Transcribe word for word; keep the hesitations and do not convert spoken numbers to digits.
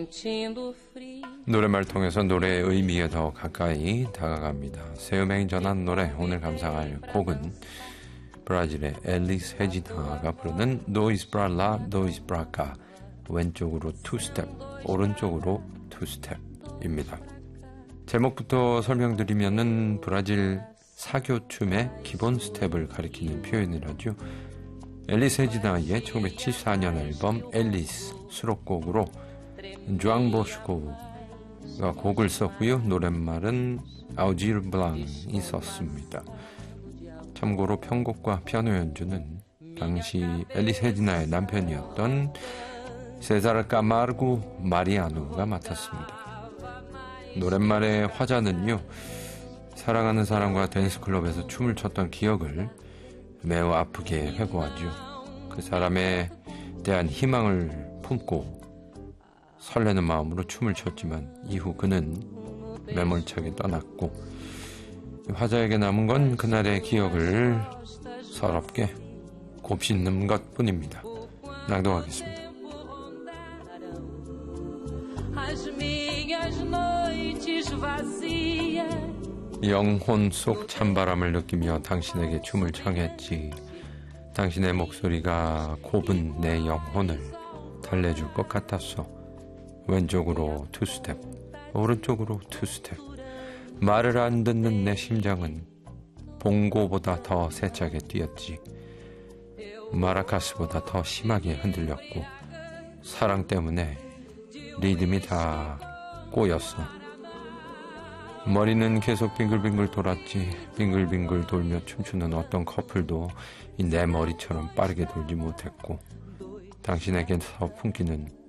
노랫말 통해서 노래의 의미에 더 가까이 다가갑니다. 새음행이 전한 노래, 오늘 감상할 곡은 브라질의 엘리스 헤지나가 부르는 Dois pra lá, dois pra cá, 왼쪽으로 투 스텝, 오른쪽으로 투 스텝입니다. 제목부터 설명드리면은 브라질 사교춤의 기본 스텝을 가리키는 표현을 하죠. 엘리스 헤지나의 천구백칠십사 년 앨범 앨리스 수록곡으로 주앙 보스코가 곡을 썼고요. 노랫말은 아우지르 블랑이 썼습니다. 참고로 편곡과 피아노 연주는 당시 엘리스 헤지나의 남편이었던 세자르 까마르고 마리아노가 맡았습니다. 노랫말의 화자는요, 사랑하는 사람과 댄스클럽에서 춤을 췄던 기억을 매우 아프게 회고하죠. 그 사람에 대한 희망을 품고 설레는 마음으로 춤을 췄지만 이후 그는 매몰차게 떠났고 화자에게 남은 건 그날의 기억을 서럽게 곱씹는 것뿐입니다. 낭독하겠습니다. 영혼 속 찬바람을 느끼며 당신에게 춤을 청했지. 당신의 목소리가 곱은 내 영혼을 달래줄 것 같았어. 왼쪽으로 투 스텝, 오른쪽으로 투 스텝. 말을 안 듣는 내 심장은 봉고보다 더 세차게 뛰었지. 마라카스보다 더 심하게 흔들렸고 사랑 때문에 리듬이 다 꼬였어. 머리는 계속 빙글빙글 돌았지. 빙글빙글 돌며 춤추는 어떤 커플도 내 머리처럼 빠르게 돌지 못했고 당신에게서 풍기는